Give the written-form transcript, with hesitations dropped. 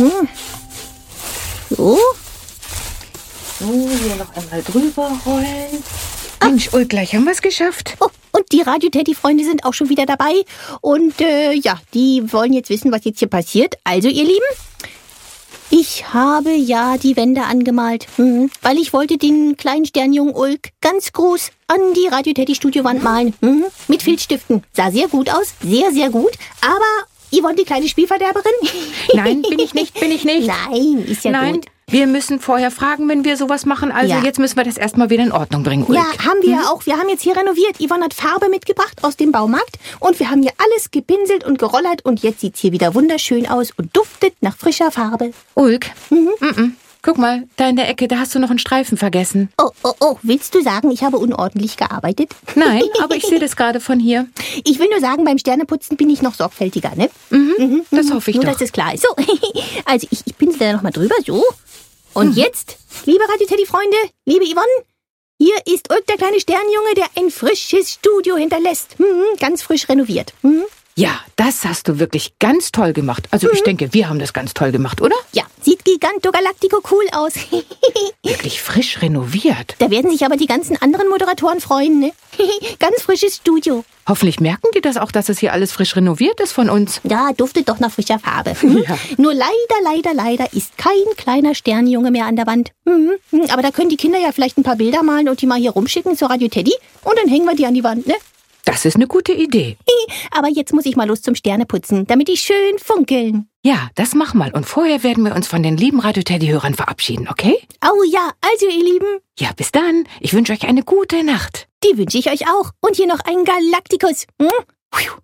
So. So, hier noch einmal drüber rollen. Mensch, Ulk, gleich haben wir es geschafft. Oh, und die Radio-Teddy-Freunde sind auch schon wieder dabei. Und die wollen jetzt wissen, was jetzt hier passiert. Also, ihr Lieben, ich habe ja die Wände angemalt, weil ich wollte den kleinen Sternjungen Ulk ganz groß an die Radio-Teddy-Studiowand malen. Mit Filzstiften. Sah sehr gut aus, sehr, sehr gut. Aber Yvonne, die kleine Spielverderberin? Nein, bin ich nicht. Nein, ist ja Nein, gut. wir müssen vorher fragen, wenn wir sowas machen. Also jetzt müssen wir das erstmal wieder in Ordnung bringen, Ulk. Ja, haben wir ja auch. Wir haben jetzt hier renoviert. Yvonne hat Farbe mitgebracht aus dem Baumarkt. Und wir haben hier alles gepinselt und gerollert. Und jetzt sieht's hier wieder wunderschön aus und duftet nach frischer Farbe. Ulk, guck mal, da in der Ecke, da hast du noch einen Streifen vergessen. Oh, willst du sagen, ich habe unordentlich gearbeitet? Nein, aber ich sehe das gerade von hier. Ich will nur sagen, beim Sterneputzen bin ich noch sorgfältiger, ne? Das hoffe ich nur, doch. dass es klar ist. So, also ich pinsel da noch mal drüber, so. Und jetzt, liebe Radio-Teddy-Freunde, liebe Yvonne, hier ist Ulk, der kleine Sternjunge, der ein frisches Studio hinterlässt. Ganz frisch renoviert. Ja, das hast du wirklich ganz toll gemacht. Also ich denke, wir haben das ganz toll gemacht, oder? Ja, sieht Giganto Galactico cool aus. Wirklich frisch renoviert. Da werden sich aber die ganzen anderen Moderatoren freuen, ne? Ganz frisches Studio. Hoffentlich merken die das auch, dass es hier alles frisch renoviert ist von uns. Ja, duftet doch nach frischer Farbe. Ja. Nur leider ist kein kleiner Sternjunge mehr an der Wand. Aber da können die Kinder ja vielleicht ein paar Bilder malen und die mal hier rumschicken zur Radio Teddy. Und dann hängen wir die an die Wand, ne? Das ist eine gute Idee. Aber jetzt muss ich mal los zum Sterneputzen, damit die schön funkeln. Ja, das mach mal. Und vorher werden wir uns von den lieben Radio-Teddy-Hörern verabschieden, okay? Oh ja, also ihr Lieben, Ja, bis dann. Ich wünsche euch eine gute Nacht. die wünsche ich euch auch. Und hier noch einen Galaktikus.